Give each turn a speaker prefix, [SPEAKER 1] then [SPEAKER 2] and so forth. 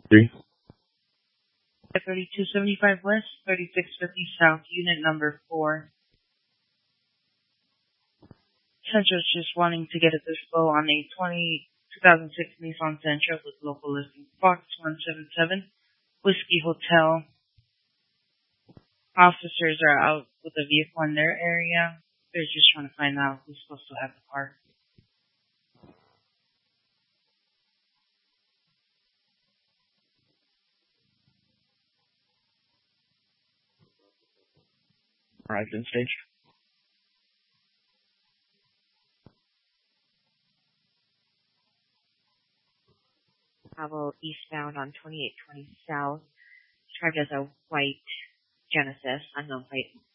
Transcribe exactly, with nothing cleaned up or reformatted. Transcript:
[SPEAKER 1] Three.
[SPEAKER 2] thirty-two seventy-five West, thirty-six fifty South, unit number four. Central's just wanting to get a dispo on a twenty, two thousand six Nissan Sentra with local listing Fox one seven seven, Whiskey Hotel. Officers are out with a vehicle in their area. They're just trying to find out who's supposed to have the car.
[SPEAKER 1] Arrived in stage.
[SPEAKER 3] Travel eastbound on twenty-eight twenty South. Described as a white Genesis, unknown plate.